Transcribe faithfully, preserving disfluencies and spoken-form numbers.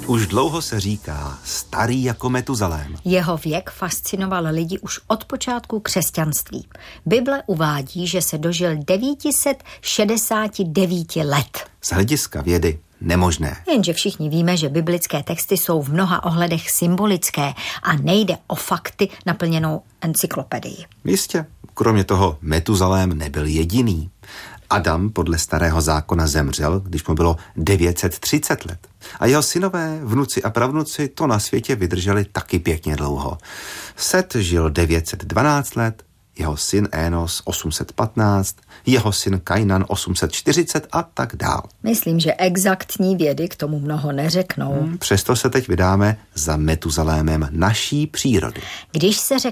Už dlouho se říká starý jako Metuzalém. Jeho věk fascinoval lidi už od počátku křesťanství. Bible uvádí, že se dožil devět set šedesát devět let. Z hlediska vědy nemožné. Jenže všichni víme, že biblické texty jsou v mnoha ohledech symbolické a nejde o fakty naplněnou encyklopedii. Jistě, kromě toho Metuzalém nebyl jediný. Adam podle starého zákona zemřel, když mu bylo devět set třicet let. A jeho synové, vnuci a pravnuci to na světě vydrželi taky pěkně dlouho. Set žil devět set dvanáct let, jeho syn Énos osm set patnáct, jeho syn Kainan osm set čtyřicet a tak dál. Myslím, že exaktní vědy k tomu mnoho neřeknou. Hmm, přesto se teď vydáme za Metuzalémem naší přírody. Když se řekne